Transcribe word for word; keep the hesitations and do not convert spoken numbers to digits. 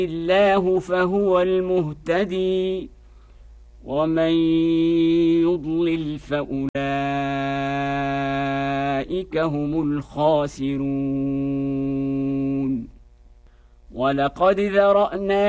الله فهو المهتدي ومن يضلل فأولئك هم الخاسرون ولقد ذرأنا